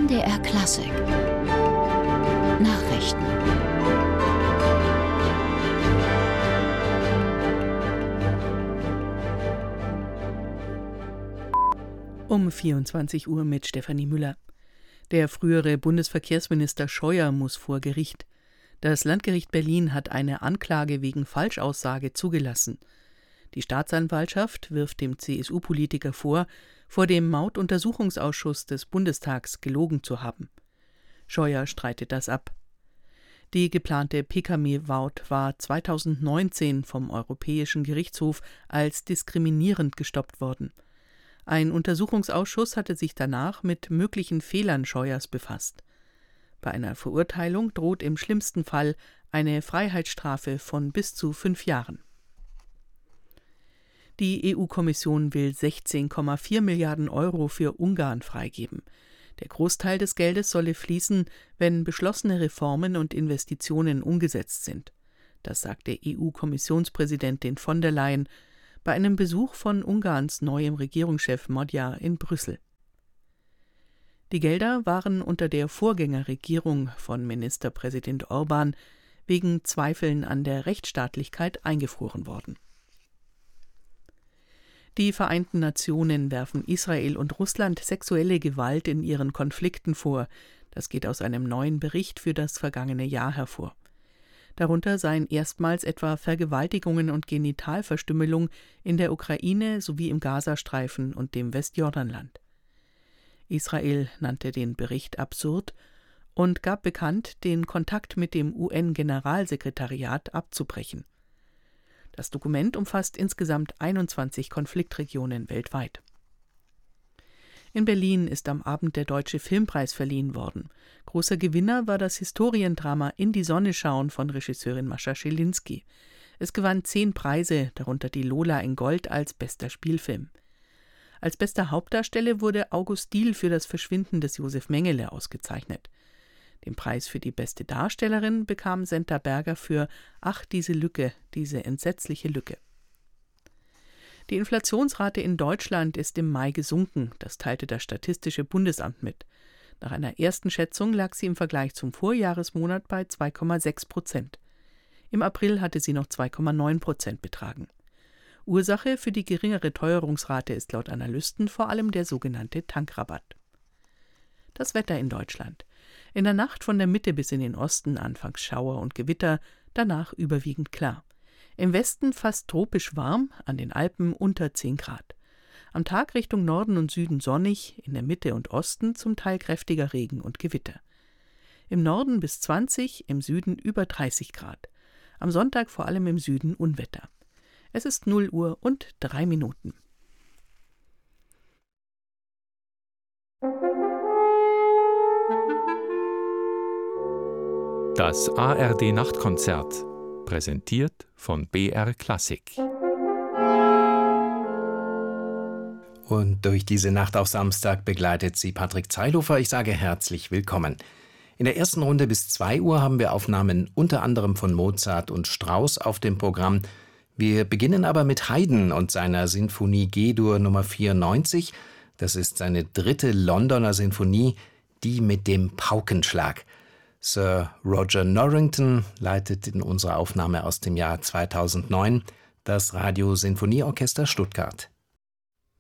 NDR Klassik Nachrichten. Um 24 Uhr mit Stefanie Müller. Der frühere Bundesverkehrsminister Scheuer muss vor Gericht. Das Landgericht Berlin hat eine Anklage wegen Falschaussage zugelassen. Die Staatsanwaltschaft wirft dem CSU-Politiker vor dem Mautuntersuchungsausschuss des Bundestags gelogen zu haben. Scheuer streitet das ab. Die geplante Pkw-Maut war 2019 vom Europäischen Gerichtshof als diskriminierend gestoppt worden. Ein Untersuchungsausschuss hatte sich danach mit möglichen Fehlern Scheuers befasst. Bei einer Verurteilung droht im schlimmsten Fall eine Freiheitsstrafe von bis zu 5 Jahren. Die EU-Kommission will 16,4 Milliarden Euro für Ungarn freigeben. Der Großteil des Geldes solle fließen, wenn beschlossene Reformen und Investitionen umgesetzt sind. Das sagte EU-Kommissionspräsidentin von der Leyen bei einem Besuch von Ungarns neuem Regierungschef Magyar in Brüssel. Die Gelder waren unter der Vorgängerregierung von Ministerpräsident Orbán wegen Zweifeln an der Rechtsstaatlichkeit eingefroren worden. Die Vereinten Nationen werfen Israel und Russland sexuelle Gewalt in ihren Konflikten vor. Das geht aus einem neuen Bericht für das vergangene Jahr hervor. Darunter seien erstmals etwa Vergewaltigungen und Genitalverstümmelung in der Ukraine sowie im Gazastreifen und dem Westjordanland. Israel nannte den Bericht absurd und gab bekannt, den Kontakt mit dem UN-Generalsekretariat abzubrechen. Das Dokument umfasst insgesamt 21 Konfliktregionen weltweit. In Berlin ist am Abend der Deutsche Filmpreis verliehen worden. Großer Gewinner war das Historiendrama In die Sonne schauen von Regisseurin Mascha Schilinski. Es gewann 10 Preise, darunter die Lola in Gold als bester Spielfilm. Als bester Hauptdarsteller wurde August Diehl für das Verschwinden des Josef Mengele ausgezeichnet. Den Preis für die beste Darstellerin bekam Senta Berger für »Ach, diese Lücke, diese entsetzliche Lücke«. Die Inflationsrate in Deutschland ist im Mai gesunken, das teilte das Statistische Bundesamt mit. Nach einer ersten Schätzung lag sie im Vergleich zum Vorjahresmonat bei 2,6%. Im April hatte sie noch 2,9% betragen. Ursache für die geringere Teuerungsrate ist laut Analysten vor allem der sogenannte Tankrabatt. Das Wetter in Deutschland. In der Nacht von der Mitte bis in den Osten anfangs Schauer und Gewitter, danach überwiegend klar. Im Westen fast tropisch warm, an den Alpen unter 10 Grad. Am Tag Richtung Norden und Süden sonnig, in der Mitte und Osten zum Teil kräftiger Regen und Gewitter. Im Norden bis 20, im Süden über 30 Grad. Am Sonntag vor allem im Süden Unwetter. Es ist 0 Uhr und 3 Minuten. Das ARD-Nachtkonzert, präsentiert von BR Klassik. Und durch diese Nacht auf Samstag begleitet sie Patrick Zeilhofer. Ich sage herzlich willkommen. In der ersten Runde bis 2 Uhr haben wir Aufnahmen unter anderem von Mozart und Strauss auf dem Programm. Wir beginnen aber mit Haydn und seiner Sinfonie G-Dur Nummer 94. Das ist seine 3. Londoner Sinfonie, die mit dem Paukenschlag. Sir Roger Norrington leitet in unserer Aufnahme aus dem Jahr 2009 das Radio Sinfonieorchester Stuttgart.